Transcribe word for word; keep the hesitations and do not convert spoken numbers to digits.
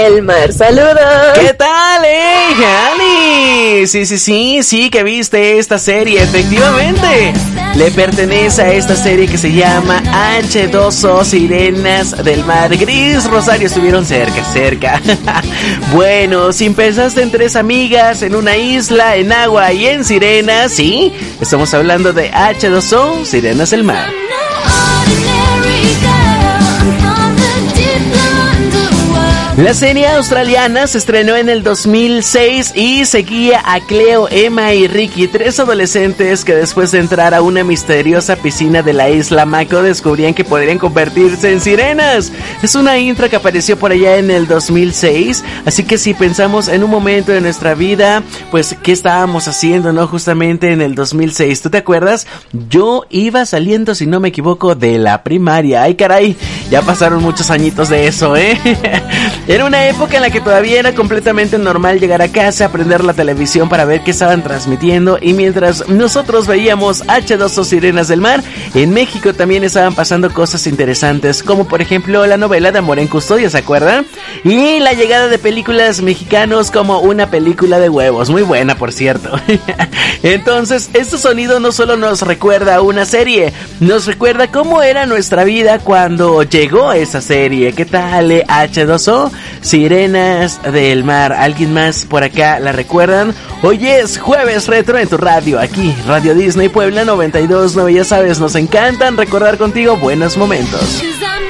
El mar, saludos. ¿Qué tal, eh, Jani? Sí, sí, sí, sí que viste esta serie, efectivamente. Le pertenece a esta serie que se llama hache dos o, Sirenas del Mar. Gris, Rosario, estuvieron cerca, cerca. Bueno, si empezaste en tres amigas, en una isla, en agua y en sirenas, sí, estamos hablando de hache dos o, Sirenas del Mar. La serie australiana se estrenó en el dos mil seis y seguía a Cleo, Emma y Ricky, tres adolescentes que después de entrar a una misteriosa piscina de la isla Mako descubrían que podrían convertirse en sirenas. Es una intro que apareció por allá en el dos mil seis, así que si pensamos en un momento de nuestra vida, pues ¿qué estábamos haciendo, no? Justamente en el dos mil seis, ¿tú te acuerdas? Yo iba saliendo, si no me equivoco, de la primaria. Ay, caray, ya pasaron muchos añitos de eso, ¿eh? Era una época en la que todavía era completamente normal llegar a casa, prender la televisión para ver qué estaban transmitiendo, y mientras nosotros veíamos hache dos o, Sirenas del Mar, en México también estaban pasando cosas interesantes, como por ejemplo la novela de Amor en Custodia, ¿se acuerdan? Y la llegada de películas mexicanos como Una película de huevos, muy buena por cierto. Entonces, este sonido no solo nos recuerda a una serie, nos recuerda cómo era nuestra vida cuando llegó esa serie. ¿Qué tal, eh? hache dos o, Sirenas del Mar. ¿Alguien más por acá la recuerdan? Hoy es Jueves Retro en tu radio, aquí, Radio Disney Puebla noventa y dos punto nueve. Ya sabes, nos encantan recordar contigo buenos momentos.